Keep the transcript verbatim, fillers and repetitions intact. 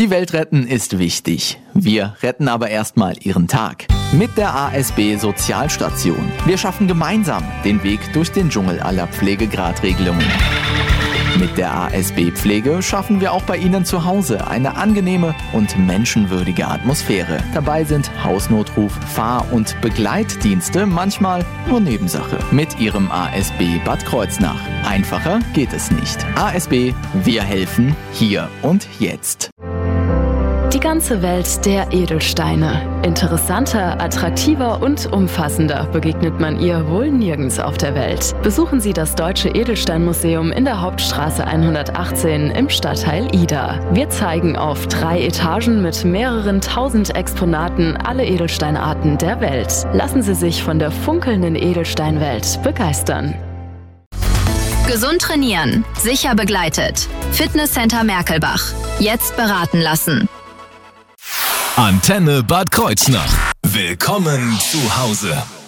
Die Welt retten ist wichtig. Wir retten aber erstmal Ihren Tag. Mit der A S B Sozialstation. Wir schaffen gemeinsam den Weg durch den Dschungel aller Pflegegradregelungen. Mit der A S B Pflege schaffen wir auch bei Ihnen zu Hause eine angenehme und menschenwürdige Atmosphäre. Dabei sind Hausnotruf, Fahr- und Begleitdienste manchmal nur Nebensache. Mit Ihrem A S B Bad Kreuznach. Einfacher geht es nicht. A S B, wir helfen hier und jetzt. Die ganze Welt der Edelsteine. Interessanter, attraktiver und umfassender begegnet man ihr wohl nirgends auf der Welt. Besuchen Sie das Deutsche Edelsteinmuseum in der Hauptstraße hundertachtzehn im Stadtteil Ida. Wir zeigen auf drei Etagen mit mehreren tausend Exponaten alle Edelsteinarten der Welt. Lassen Sie sich von der funkelnden Edelsteinwelt begeistern. Gesund trainieren, sicher begleitet. Fitnesscenter Merkelbach. Jetzt beraten lassen. Antenne Bad Kreuznach. Willkommen zu Hause.